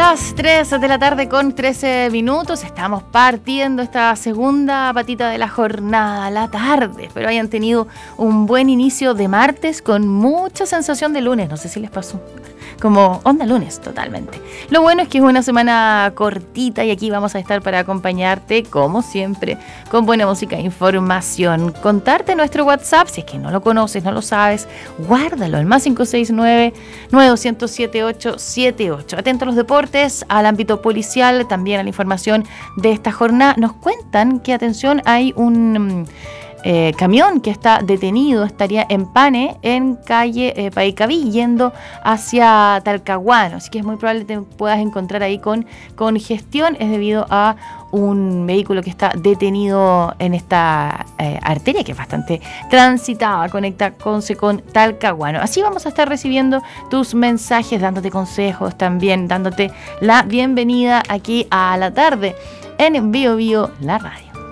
Las 3 de la tarde con 13 minutos. Estamos partiendo esta segunda patita de la jornada, la tarde. Espero hayan tenido un buen inicio de martes con mucha sensación de lunes. No sé si les pasó. Como onda lunes, totalmente. Lo bueno es que es una semana cortita y aquí vamos a estar para acompañarte, como siempre, con buena música e información. Contarte nuestro WhatsApp, si es que no lo conoces, no lo sabes, guárdalo, el más 569-9207-878. Atento a los deportes, al ámbito policial, también a la información de esta jornada. Nos cuentan que, atención, hay un camión que está detenido, estaría en Pane, en calle Paicaví, yendo hacia Talcahuano, así que es muy probable que te puedas encontrar ahí con congestión, es debido a un vehículo que está detenido en esta arteria que es bastante transitada, conecta Conce con Talcahuano. Así vamos a estar recibiendo tus mensajes, dándote consejos también, dándote la bienvenida aquí a la tarde en Bio Bio, la radio.